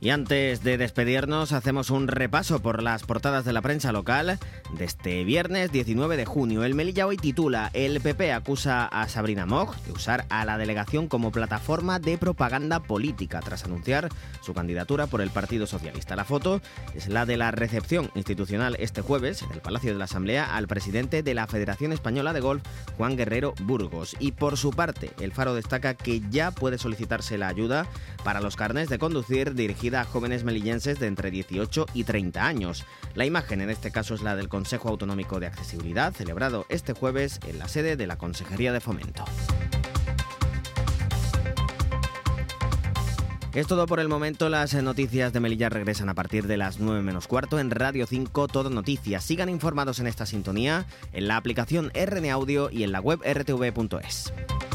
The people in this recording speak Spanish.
Y antes de despedirnos, hacemos un repaso por las portadas de la prensa local de este viernes 19 de junio. El Melilla hoy titula: el PP acusa a Sabrina Moch de usar a la delegación como plataforma de propaganda política tras anunciar su candidatura por el Partido Socialista. La foto es la de la recepción institucional este jueves en el Palacio de la Asamblea al presidente de la Federación Española de Golf, Juan Guerrero Burgos. Y por su parte, El Faro destaca que ya puede solicitarse la ayuda para los carnés de conducir dirigida a jóvenes melillenses de entre 18 y 30 años. La imagen en este caso es la del Consejo Autonómico de Accesibilidad, celebrado este jueves en la sede de la Consejería de Fomento. Es todo por el momento. Las noticias de Melilla regresan a partir de las 9 menos cuarto en Radio 5 Todo Noticias. Sigan informados en esta sintonía, en la aplicación RN Audio y en la web rtv.es.